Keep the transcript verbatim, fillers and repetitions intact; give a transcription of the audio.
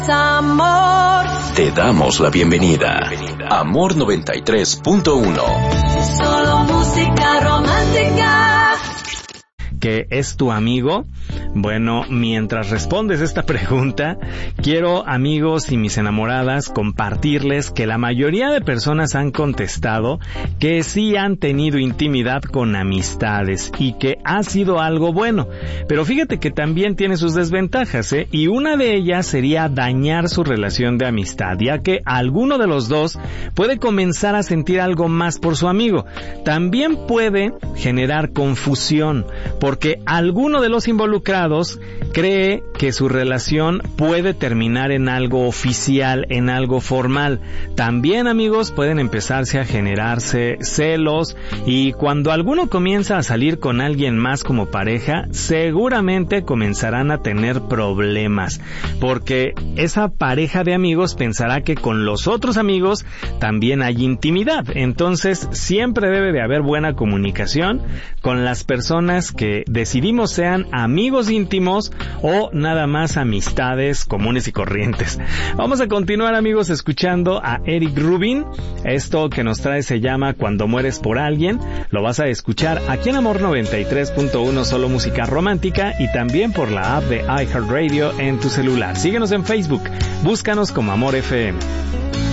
Amor. Te damos la bienvenida. Amor noventa y tres punto uno. Solo música romántica. ¿Qué es tu amigo? Bueno, mientras respondes esta pregunta, quiero, amigos y mis enamoradas, compartirles que la mayoría de personas han contestado que sí han tenido intimidad con amistades y que ha sido algo bueno. Pero fíjate que también tiene sus desventajas, ¿eh? Y una de ellas sería dañar su relación de amistad, ya que alguno de los dos puede comenzar a sentir algo más por su amigo. También puede generar confusión, porque alguno de los involucrados cree que su relación puede terminar en algo oficial, en algo formal. También, amigos, pueden empezarse a generarse celos, y cuando alguno comienza a salir con alguien más como pareja, seguramente comenzarán a tener problemas, porque esa pareja de amigos pensará que con los otros amigos también hay intimidad. Entonces, siempre debe de haber buena comunicación con las personas que decidimos sean amigos íntimos o nada más amistades comunes y corrientes. Vamos a continuar, amigos, escuchando a Eric Rubin. Esto que nos trae se llama Cuando mueres por alguien. Lo vas a escuchar aquí en Amor noventa y tres punto uno, solo música romántica, y también por la app de iHeartRadio en tu celular. Síguenos en Facebook, búscanos como Amor F M.